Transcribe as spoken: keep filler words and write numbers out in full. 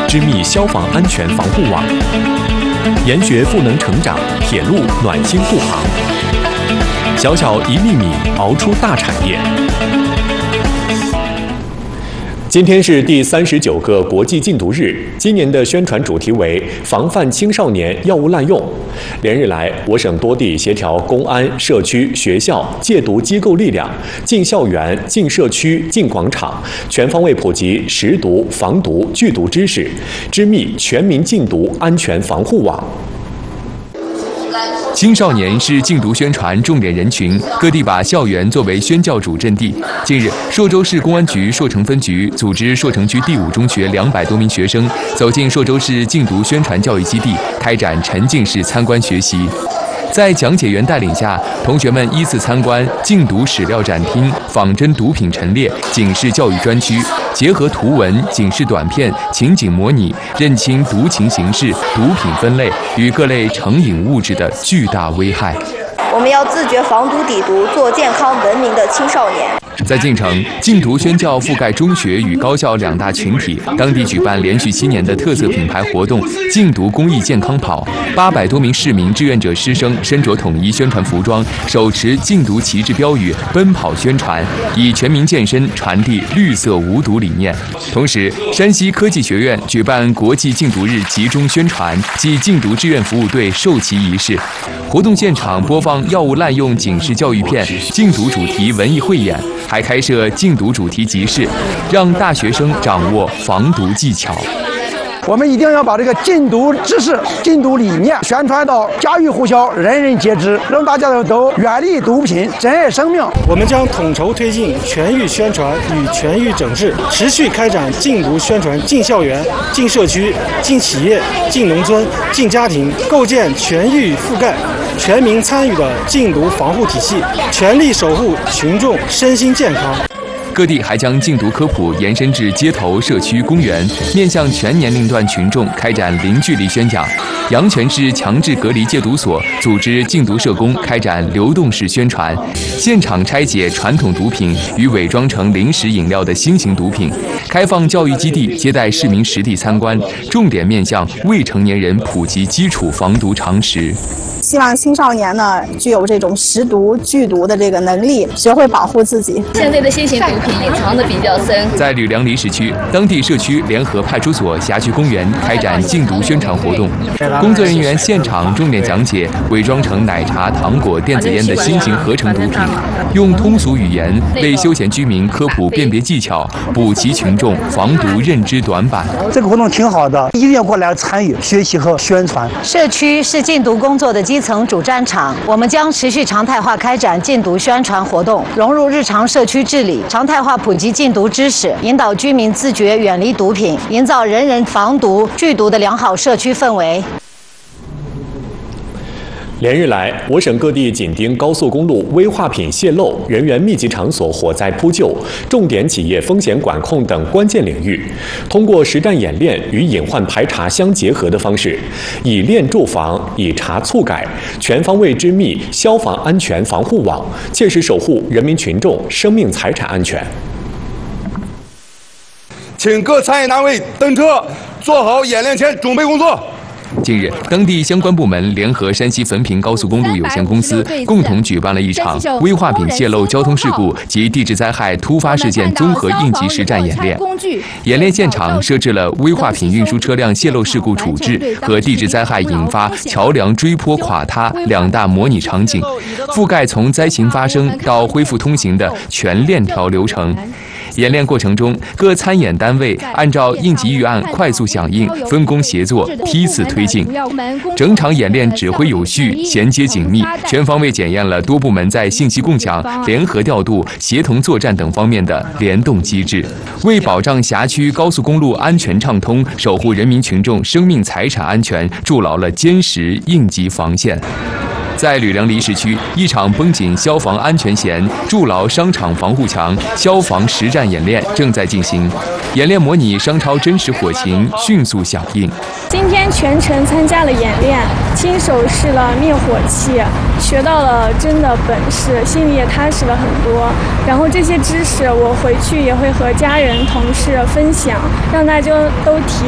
织密消防安全防护网。研学赋能成长，铁路暖心护航。小小一粒米，熬出大产业。今天是第三十九个国际禁毒日，今年的宣传主题为防范青少年药物滥用。连日来，我省多地协调公安、社区、学校、戒毒机构力量，进校园、进社区、进广场，全方位普及识毒、防毒、拒毒知识，织密全民禁毒安全防护网。 青少年是禁毒宣传重点人群，各地把校园作为宣教主阵地。近日，朔州市公安局朔城分局组织朔城区第五中学两百多名学生走进朔州市禁毒宣传教育基地，开展沉浸式参观学习。在讲解员带领下，同学们依次参观禁毒史料展厅、仿真毒品陈列、警示教育专区，结合图文、警示短片、情景模拟，认清毒情形势、毒品分类与各类成瘾物质的巨大危害。 我们要自觉防毒抵毒，做健康文明的青少年。 在晋城，禁毒宣教覆盖中学与高校两大群体，当地举办连续七年的特色品牌活动“禁毒公益健康跑”，八百多名市民志愿者师生身着统一宣传服装，手持禁毒旗帜标语奔跑宣传，以全民健身传递绿色无毒理念。同时，山西科技学院举办国际禁毒日集中宣传暨禁毒志愿服务队授旗仪式，活动现场播放药物滥用警示教育片、禁毒主题文艺汇演，还开设禁毒主题集市，让大学生掌握防毒技巧。 我们一定要把这个禁毒知识、禁毒理念宣传到家喻户晓、人人皆知，让大家都远离毒品，珍爱生命。 我们将统筹推进全域宣传与全域整治，持续开展禁毒宣传进校园、进社区、进企业、进农村、进家庭，构建全域覆盖、全民参与的禁毒防护体系，全力守护群众身心健康。 各地还将禁毒科普延伸至街头、社区、公园，面向全年龄段群众开展零距离宣讲。阳泉市强制隔离戒毒所组织禁毒社工开展流动式宣传，现场拆解传统毒品与伪装成零食饮料的新型毒品，开放教育基地接待市民实地参观，重点面向未成年人普及基础防毒常识。 希望青少年呢具有这种识毒拒毒的这个能力，学会保护自己。 现在的新型毒品隐藏的比较深。 在吕梁离市区，当地社区联合派出所辖区公园开展禁毒宣传活动，工作人员现场重点讲解伪装成奶茶、糖果、电子烟的新型合成毒品，用通俗语言为休闲居民科普辨别技巧，补齐群众防毒认知短板。 这个活动挺好的，一定要过来参与学习和宣传。 社区是禁毒工作的基层主战场，我们将持续常态化开展禁毒宣传活动，融入日常社区治理，常态化普及禁毒知识，引导居民自觉远离毒品，营造人人防毒拒毒的良好社区氛围。 连日来，我省各地紧盯高速公路危化品泄漏、人员密集场所火灾扑救、重点企业风险管控等关键领域，通过实战演练与隐患排查相结合的方式，以练驻防，以查促改，全方位织密消防安全防护网，切实守护人民群众生命财产安全。 请各参演单位登车，做好演练前准备工作。 近日，当地相关部门联合山西汾平高速公路有限公司共同举办了一场危化品泄漏交通事故及地质灾害突发事件综合应急实战演练。演练现场设置了危化品运输车辆泄漏事故处置和地质灾害引发桥梁追坡垮塌两大模拟场景，覆盖从灾情发生到恢复通行的全链条流程。演练过程中，各参演单位按照应急预案快速响应，分工协作，梯次推进。整场演练指挥有序，衔接紧密，全方位检验了多部门在信息共享、联合调度、协同作战等方面的联动机制，为保障辖区高速公路安全畅通，守护人民群众生命财产安全，筑牢了坚实应急防线。在吕梁离市区，一场绷紧消防安全弦、筑牢商场防护墙消防实战演练正在进行。演练模拟商超真实火情，迅速响应。 今天全程参加了演练，亲手试了灭火器，学到了真的本事，心里也踏实了很多。然后这些知识我回去也会和家人、同事分享，让大家都提